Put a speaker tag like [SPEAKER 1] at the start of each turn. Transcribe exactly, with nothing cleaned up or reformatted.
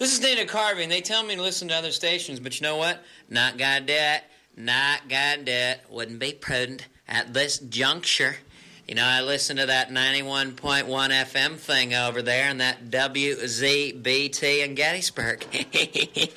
[SPEAKER 1] This is Dana Carvey, and they tell me to listen to other stations, but you know what? Not gonna do it. Not gonna do it. Wouldn't be prudent at this juncture. You know, I listen to that ninety-one point one F M thing over there and that W Z B T in Gettysburg.